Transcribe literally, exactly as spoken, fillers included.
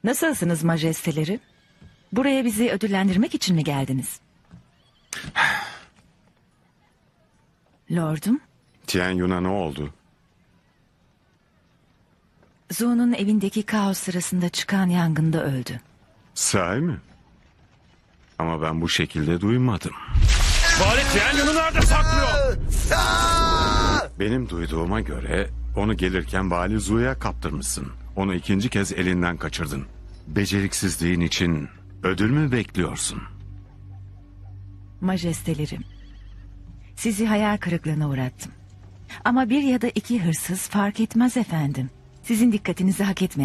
Nasılsınız majesteleri? Buraya bizi ödüllendirmek için mi geldiniz? Lordum, Tian Yun'a ne oldu? Zu'nun evindeki kaos sırasında çıkan yangında öldü. Sahi mi? Ama ben bu şekilde duymadım. Vali Tian Yun'u nerede saklıyor? Benim duyduğuma göre onu gelirken Vali Zu'ya kaptırmışsın. Onu ikinci kez elinden kaçırdın. Beceriksizliğin için ödül mü bekliyorsun? Majestelerim, sizi hayal kırıklığına uğrattım. Ama bir ya da iki hırsız fark etmez efendim. Sizin dikkatinizi hak etmeyen